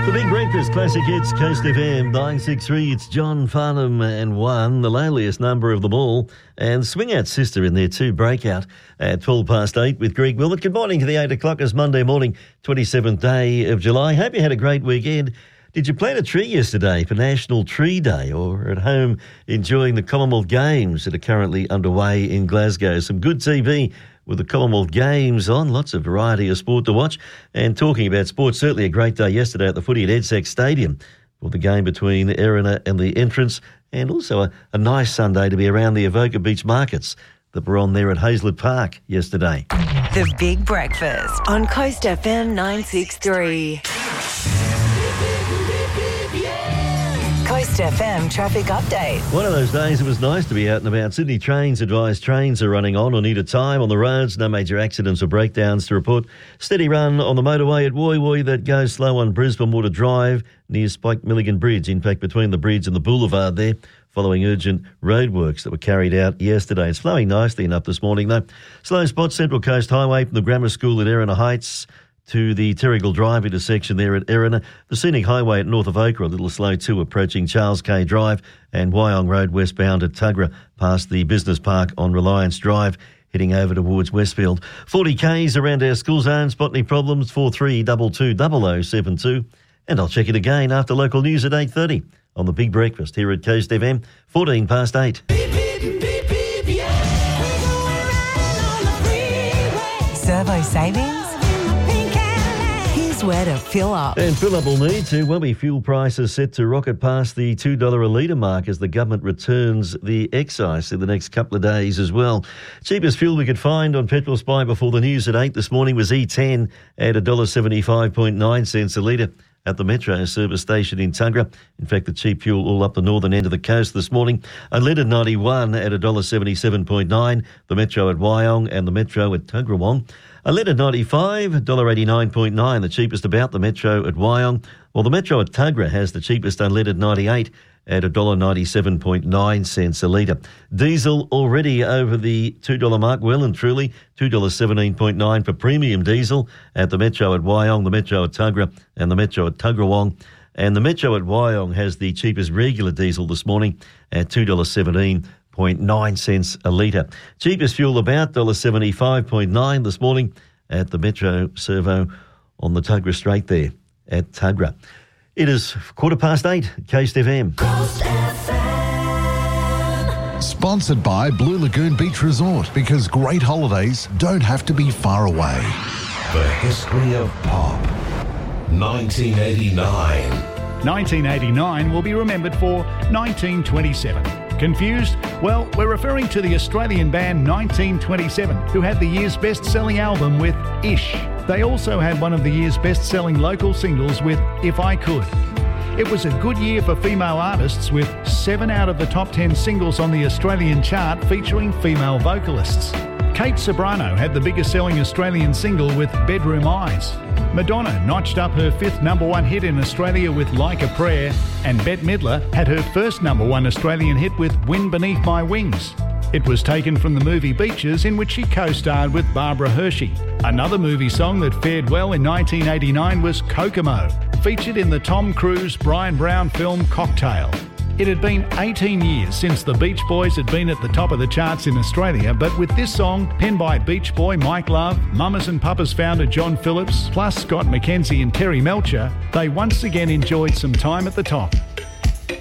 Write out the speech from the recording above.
The Big Breakfast Classic Hits, Coast FM 963. It's John Farnham and One, the loneliest number of them all, and Swing Out Sister in there too, Breakout at 8:12 with Greg Wilmot. Good morning to the 8 o'clock. It's Monday morning, 27th day of July. Hope you had a great weekend. Did you plant a tree yesterday for National Tree Day, or at home enjoying the Commonwealth Games that are currently underway in Glasgow? Some good TV with the Commonwealth Games on, lots of variety of sport to watch. And talking about sport, certainly a great day yesterday at the footy at EDSAC Stadium for the game between Erina and the Entrance, and also a nice Sunday to be around the Avoca Beach markets that were on there at Hazlett Park yesterday. The Big Breakfast on Coast FM 963. Coast FM traffic update. One of those days it was nice to be out and about. Sydney Trains advise trains are running on or need a time on the roads. No major accidents or breakdowns to report. Steady run on the motorway at Woy Woy that goes slow on Brisbane Water Drive near Spike Milligan Bridge. In fact, between the bridge and the boulevard there, following urgent roadworks that were carried out yesterday. It's flowing nicely enough this morning though. Slow spot, Central Coast Highway from the Grammar School at Erina Heights to the Terrigal Drive intersection there at Erina. The Scenic Highway at North of Ochre, a little slow too, approaching Charles K Drive, and Wyong Road westbound at Tuggerah past the Business Park on Reliance Drive, heading over towards Westfield. 40 Ks around our school zone. Spot any problems? 43220072. And I'll check it again after local news at 8:30 on the Big Breakfast here at Coast FM, 14 past 8. Servo savings? Here's where to fill up. And fill up will need to, won't we? Fuel prices set to rocket past the $2 a litre mark as the government returns the excise in the next couple of days as well. Cheapest fuel we could find on Petrol Spy before the news at 8 this morning was E10 at $1.75.9 a litre at the Metro service station in Tuggerah. In fact, the cheap fuel all up the northern end of the coast this morning. Unleaded 91 at $1.77.9, the Metro at Wyong and the Metro at Tuggerawong. Unleaded 95, $1.89.9, the cheapest about the Metro at Wyong. Well, the Metro at Tuggerah has the cheapest unleaded 98 at $1.97.9 a litre. Diesel already over the $2 mark, well and truly, $2.17.9 for premium diesel at the Metro at Wyong, the Metro at Tuggerah and the Metro at Tuggerawong. And the Metro at Wyong has the cheapest regular diesel this morning at $2.17.9 a litre. Cheapest fuel about $1.75.9 this morning at the Metro Servo on the Tuggerah Strait there at Tuggerah. It is 8:15, Coast FM. Coast FM. Sponsored by Blue Lagoon Beach Resort, because great holidays don't have to be far away. The history of pop. 1989. 1989 will be remembered for 1927. Confused? Well, we're referring to the Australian band 1927, who had the year's best-selling album with Ish. They also had one of the year's best-selling local singles with If I Could. It was a good year for female artists, with 7 out of the top 10 singles on the Australian chart featuring female vocalists. Kate Ceberano had the biggest-selling Australian single with Bedroom Eyes. Madonna notched up her 5th number 1 hit in Australia with Like a Prayer, and Bette Midler had her first number 1 Australian hit with Wind Beneath My Wings. It was taken from the movie Beaches, in which she co-starred with Barbara Hershey. Another movie song that fared well in 1989 was Kokomo, featured in the Tom Cruise, Brian Brown film Cocktail. It had been 18 years since the Beach Boys had been at the top of the charts in Australia, but with this song, penned by Beach Boy Mike Love, Mamas and Papas founder John Phillips, plus Scott McKenzie and Terry Melcher, they once again enjoyed some time at the top.